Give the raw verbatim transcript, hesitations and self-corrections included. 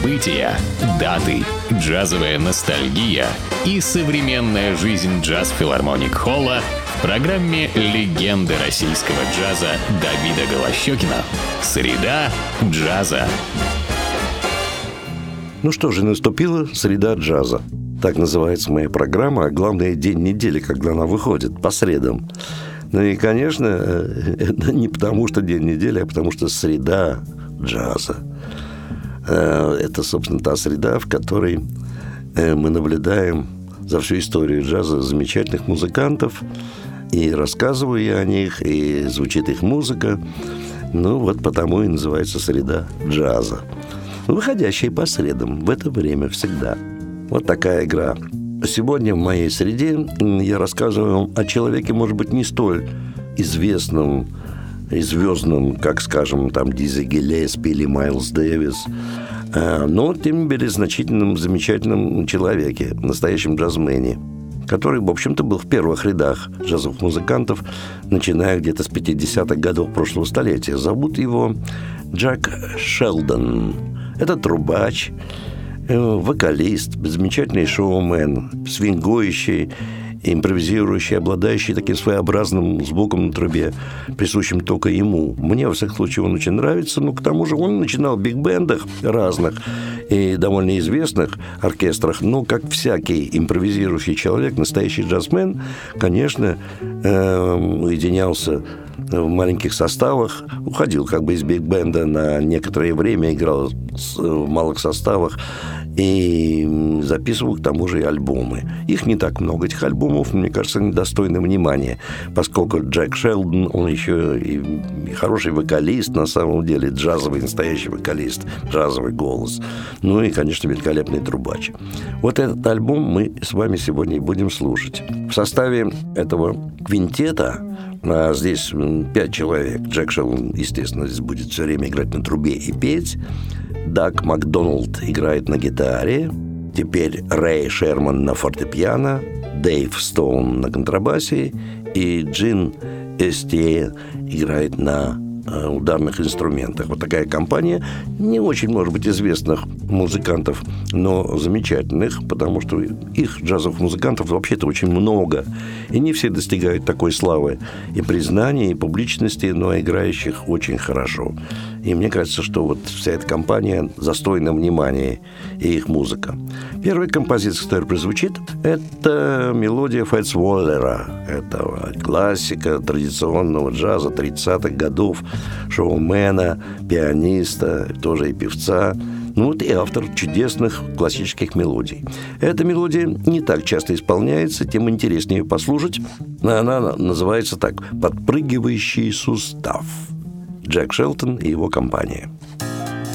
События, даты, джазовая ностальгия и современная жизнь джаз-филармоник Холла в программе «Легенды российского джаза» Давида Голощёкина. Среда джаза. Ну что же, наступила среда джаза. Так называется моя программа, а главное, день недели, когда она выходит, по средам. Ну и, конечно, это не потому, что день недели, а потому что среда джаза. Это, собственно, та среда, в которой мы наблюдаем за всю историю джаза замечательных музыкантов, и рассказываю я о них, и звучит их музыка. Ну, вот потому и называется среда джаза. Выходящая по средам, в это время всегда. Вот такая игра. Сегодня в моей среде я рассказываю вам о человеке, может быть, не столь известном и звездном, как, скажем, там Дизи Гиллеспи или Майлз Дэвис, но, тем не менее, значительном, замечательном человеке, настоящем джазмене, который, в общем-то, был в первых рядах джазовых музыкантов, начиная где-то с пятидесятых годов прошлого столетия. Зовут его Джек Шелдон. Это трубач, вокалист, замечательный шоумен, свингующий, импровизирующий, обладающий таким своеобразным звуком на трубе, присущим только ему. Мне, во всяком случае, он очень нравится, но к тому же он начинал в биг-бендах разных и довольно известных оркестрах, но, как всякий импровизирующий человек, настоящий джазмен, конечно, уединялся в маленьких составах, уходил как бы из биг-бенда на некоторое время, играл в малых составах и записывал к тому же и альбомы. Их не так много, этих альбомов, мне кажется, недостойны внимания, поскольку Джек Шелдон, он еще и хороший вокалист, на самом деле, джазовый, настоящий вокалист, джазовый голос. Ну и, конечно, великолепный трубач. Вот этот альбом мы с вами сегодня и будем слушать. В составе этого квинтета а здесь пять человек. Джек Шелдон, естественно, здесь будет все время играть на трубе и петь. Даг Макдоналд играет на гитаре. Теперь Рэй Шерман на фортепиано, Дэйв Стоун на контрабасе и Джин Эстие играет на ударных инструментах. Вот такая компания не очень, может быть, известных музыкантов, но замечательных, потому что их, джазовых музыкантов, вообще-то очень много. И не все достигают такой славы и признания, и публичности, но играющих очень хорошо. И мне кажется, что вот вся эта компания достойна внимания, и их музыка. Первая композиция, которая прозвучит, это мелодия Фэтс Уоллера, этого классика традиционного джаза тридцатых годов, шоумена, пианиста, тоже и певца, ну вот и автор чудесных классических мелодий. Эта мелодия не так часто исполняется, тем интереснее ее послушать. Она называется так: «Подпрыгивающий сустав». Джек Шелдон и его компания.